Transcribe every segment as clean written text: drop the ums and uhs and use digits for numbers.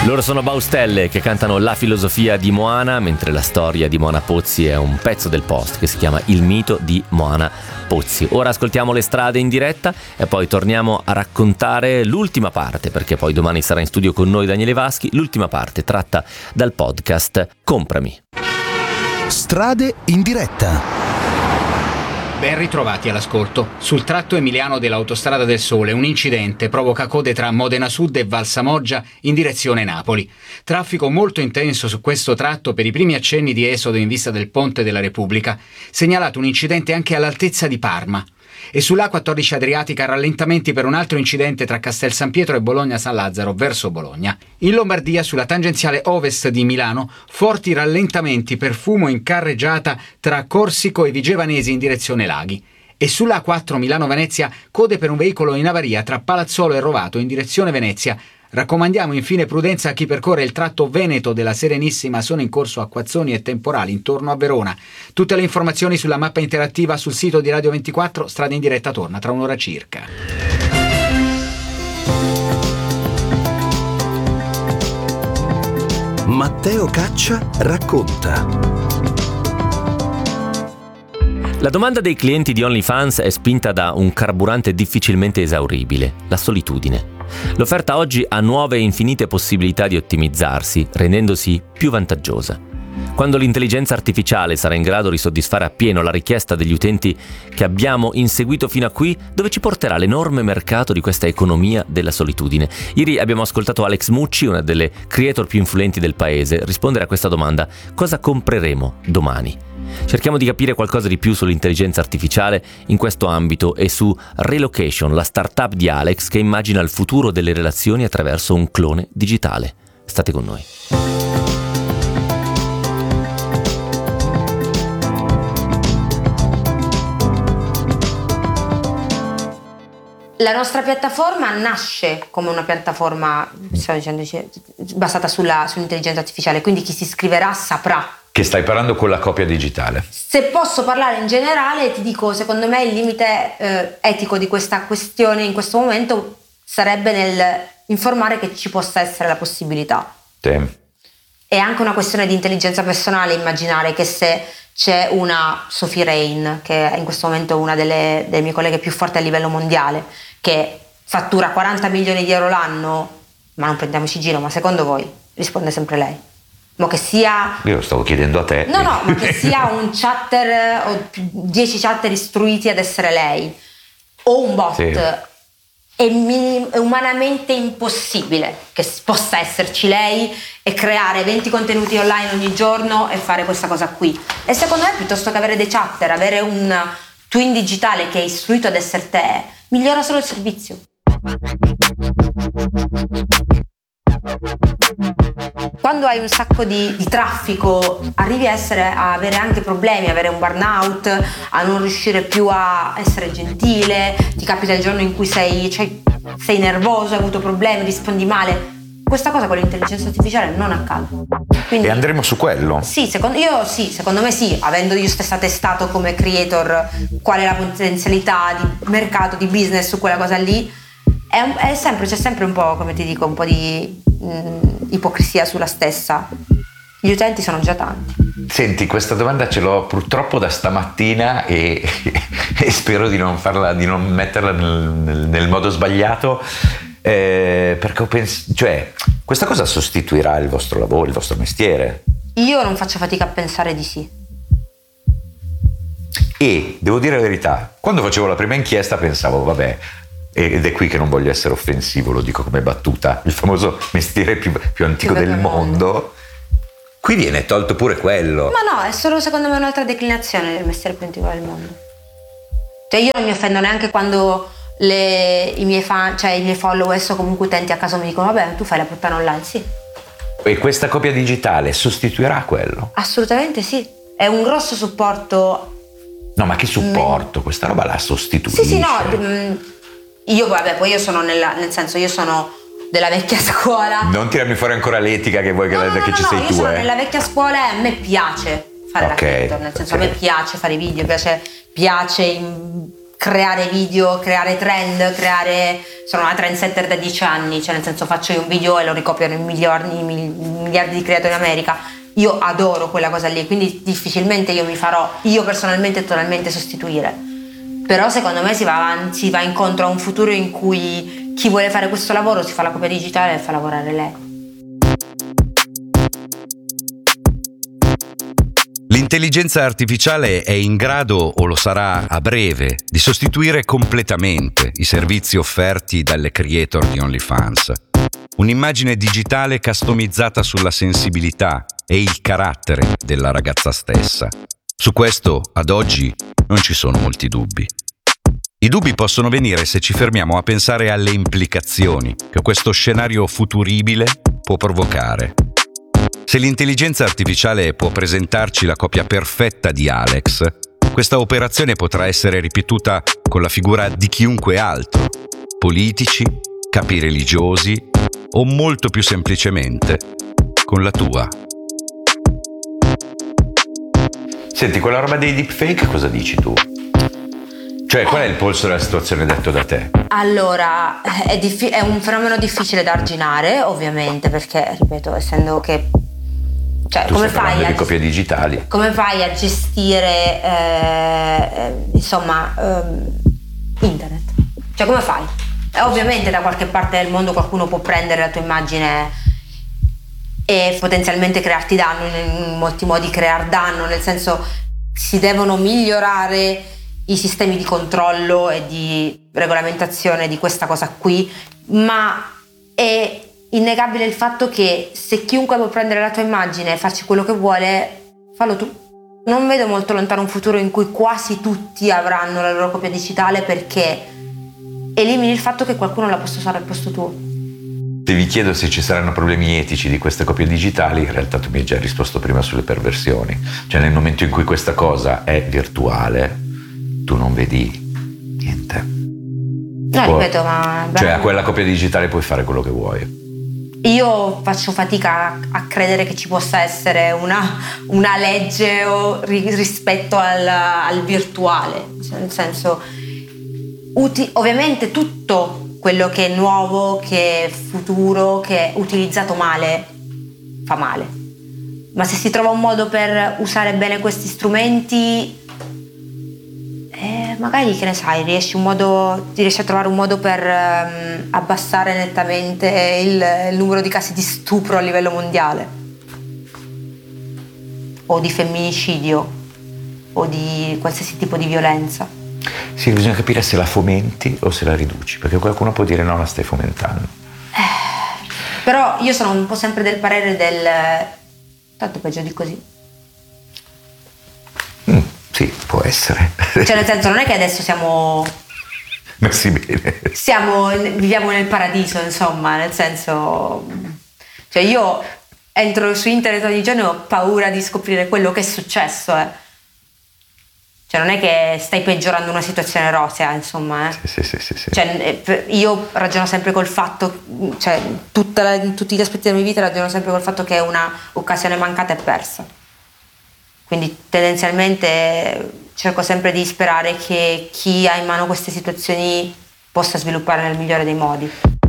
Loro sono Baustelle che cantano la filosofia di Moana, mentre la storia di Moana Pozzi è un pezzo del post che si chiama Il mito di Moana Pozzi. Ora ascoltiamo Le strade in diretta e poi torniamo a raccontare l'ultima parte, perché poi domani sarà in studio con noi Daniele Vaschi, l'ultima parte tratta dal podcast Comprami. Strade in diretta. Ben ritrovati all'ascolto. Sul tratto emiliano dell'Autostrada del Sole un incidente provoca code tra Modena Sud e Valsamoggia in direzione Napoli. Traffico molto intenso su questo tratto per i primi accenni di esodo in vista del Ponte della Repubblica. Segnalato un incidente anche all'altezza di Parma. E sull'A14 Adriatica rallentamenti per un altro incidente tra Castel San Pietro e Bologna San Lazzaro verso Bologna. In Lombardia, sulla tangenziale ovest di Milano, forti rallentamenti per fumo in carreggiata tra Corsico e Vigevanesi in direzione Laghi. E sull'A4 Milano-Venezia, code per un veicolo in avaria tra Palazzolo e Rovato in direzione Venezia. Raccomandiamo infine prudenza a chi percorre il tratto veneto della Serenissima, sono in corso acquazzoni e temporali intorno a Verona. Tutte le informazioni sulla mappa interattiva sul sito di Radio 24, Strade in diretta torna tra un'ora circa. Matteo Caccia racconta. La domanda dei clienti di OnlyFans è spinta da un carburante difficilmente esauribile, la solitudine. L'offerta oggi ha nuove e infinite possibilità di ottimizzarsi, rendendosi più vantaggiosa. Quando l'intelligenza artificiale sarà in grado di soddisfare appieno la richiesta degli utenti che abbiamo inseguito fino a qui, dove ci porterà l'enorme mercato di questa economia della solitudine? Ieri abbiamo ascoltato Alex Mucci, una delle creator più influenti del paese, rispondere a questa domanda: cosa compreremo domani? Cerchiamo di capire qualcosa di più sull'intelligenza artificiale in questo ambito e su Relocation, la startup di Alex che immagina il futuro delle relazioni attraverso un clone digitale. State con noi. La nostra piattaforma nasce come una piattaforma, stavo dicendo, basata sull'intelligenza artificiale, quindi chi si iscriverà saprà. Che stai parlando con la copia digitale? Se posso parlare in generale, ti dico, secondo me il limite etico di questa questione in questo momento sarebbe nel informare che ci possa essere la possibilità. Sì. È anche una questione di intelligenza personale immaginare che se c'è una Sophie Rain, che è in questo momento una delle mie colleghe più forti a livello mondiale, che fattura 40 milioni di euro l'anno, ma non prendiamoci giro, ma secondo voi risponde sempre lei? Ma che sia... Io lo stavo chiedendo a te. No, ma che sia un chatter o 10 chatter istruiti ad essere lei o un bot, sì. È umanamente impossibile che possa esserci lei e creare 20 contenuti online ogni giorno e fare questa cosa qui. E secondo me, piuttosto che avere dei chatter, avere un twin digitale che è istruito ad essere te, migliora solo il servizio. Quando hai un sacco di traffico arrivi a avere anche problemi, avere un burnout, a non riuscire più a essere gentile, ti capita il giorno in cui sei nervoso, hai avuto problemi, rispondi male. Questa cosa con l'intelligenza artificiale non accade. Quindi, e andremo su quello? Sì, secondo me sì, avendo io stessa testato come creator qual è la potenzialità di mercato, di business su quella cosa lì. C'è sempre un po', come ti dico, un po' di ipocrisia sulla stessa. Gli utenti sono già tanti. Senti, questa domanda ce l'ho purtroppo da stamattina e spero di non metterla nel modo sbagliato, perché questa cosa sostituirà il vostro lavoro, il vostro mestiere? Io non faccio fatica a pensare di sì. E devo dire la verità, quando facevo la prima inchiesta pensavo, vabbè, ed è qui che non voglio essere offensivo, lo dico come battuta, il famoso mestiere più antico del mondo, qui viene tolto pure quello. Ma no, è solo secondo me un'altra declinazione del mestiere più antico del mondo. Cioè io non mi offendo neanche quando i miei fan, cioè i miei followers o comunque utenti a caso mi dicono vabbè, tu fai la puttana online, sì. E questa copia digitale sostituirà quello? Assolutamente sì, è un grosso supporto. No, ma che supporto? Questa roba la sostituisce? Sì, no, io sono nel senso, io sono della vecchia scuola. Non tirarmi fuori ancora l'etica che vuoi che ci sei tu. Io sono nella vecchia scuola e a me piace fare la creator, nel senso a me piace fare video, piace creare video, creare trend, sono una trendsetter da 10 anni, cioè nel senso faccio io un video e lo ricopiano miliardi di creatori in America. Io adoro quella cosa lì, quindi difficilmente io mi farò io personalmente totalmente sostituire. Però secondo me si va incontro a un futuro in cui chi vuole fare questo lavoro si fa la copia digitale e fa lavorare lei. L'intelligenza artificiale è in grado, o lo sarà a breve, di sostituire completamente i servizi offerti dalle creator di OnlyFans. Un'immagine digitale customizzata sulla sensibilità e il carattere della ragazza stessa. Su questo, ad oggi, non ci sono molti dubbi. I dubbi possono venire se ci fermiamo a pensare alle implicazioni che questo scenario futuribile può provocare. Se l'intelligenza artificiale può presentarci la copia perfetta di Alex, questa operazione potrà essere ripetuta con la figura di chiunque altro, politici, capi religiosi o molto più semplicemente con la tua. Senti, quella roba dei deepfake cosa dici tu? Cioè, qual è il polso della situazione detto da te? Allora, è un fenomeno difficile da arginare, ovviamente, perché, ripeto, essendo che... Cioè, Tu come stai parlando fai di copie digitali. Come fai a gestire, internet? Cioè, come fai? Ovviamente da qualche parte del mondo qualcuno può prendere la tua immagine e potenzialmente crearti danno, in molti modi creare danno, nel senso si devono migliorare i sistemi di controllo e di regolamentazione di questa cosa qui, ma è innegabile il fatto che se chiunque può prendere la tua immagine e farci quello che vuole, fallo tu. Non vedo molto lontano un futuro in cui quasi tutti avranno la loro copia digitale, perché elimini il fatto che qualcuno la possa usare al posto tuo. Se vi chiedo se ci saranno problemi etici di queste copie digitali, in realtà tu mi hai già risposto prima sulle perversioni. Cioè, nel momento in cui questa cosa è virtuale, tu non vedi niente. No, ripeto, ma... Cioè, a quella copia digitale puoi fare quello che vuoi. Io faccio fatica a credere che ci possa essere una legge rispetto al virtuale, cioè, nel senso, ovviamente tutto quello che è nuovo, che è futuro, che è utilizzato male, fa male. Ma se si trova un modo per usare bene questi strumenti, magari, che ne sai, riesci a trovare un modo per abbassare nettamente il numero di casi di stupro a livello mondiale, o di femminicidio, o di qualsiasi tipo di violenza. Sì, bisogna capire se la fomenti o se la riduci, perché qualcuno può dire no, la stai fomentando. Però io sono un po' sempre del parere tanto peggio di così. Sì, può essere. Cioè, nel senso, non è che adesso siamo messi bene. Viviamo nel paradiso, insomma, nel senso, cioè io entro su internet ogni giorno e ho paura di scoprire quello che è successo, Cioè, non è che stai peggiorando una situazione rosea, insomma, Sì. Cioè, io ragiono sempre col fatto, cioè, tutti gli aspetti della mia vita ragiono sempre col fatto che una occasione mancata è persa. Quindi tendenzialmente cerco sempre di sperare che chi ha in mano queste situazioni possa sviluppare nel migliore dei modi.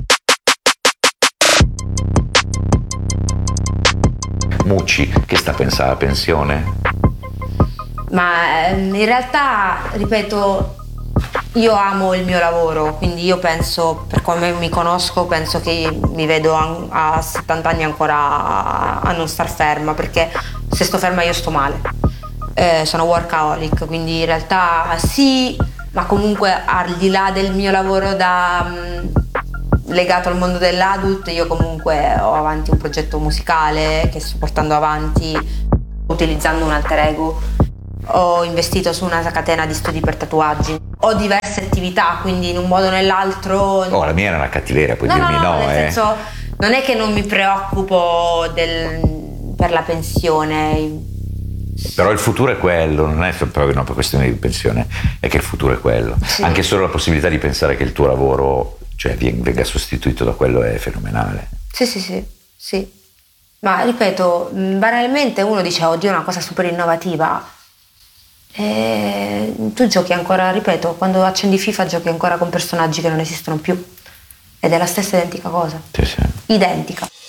Mucci, che sta pensando alla pensione? Ma in realtà, ripeto, io amo il mio lavoro, quindi io penso, per come mi conosco, penso che mi vedo a 70 anni ancora a non star ferma, perché se sto ferma io sto male. Sono workaholic, quindi in realtà sì, ma comunque al di là del mio lavoro legato al mondo dell'adult, io comunque ho avanti un progetto musicale che sto portando avanti utilizzando un alter ego. Ho investito su una catena di studi per tatuaggi. Ho diverse attività, quindi in un modo o nell'altro... La mia era una cattiveria, puoi dirmi no. Nel senso, non è che non mi preoccupo per la pensione. Però il futuro è quello, non è proprio una questione di pensione, è che il futuro è quello. Sì. Anche solo la possibilità di pensare che il tuo lavoro, cioè, venga sostituito da quello è fenomenale. Sì. Ma ripeto, banalmente uno dice, oddio, è una cosa super innovativa. E tu giochi ancora, ripeto, quando accendi FIFA giochi ancora con personaggi che non esistono più ed è la stessa identica cosa. Sì, sì. Identica.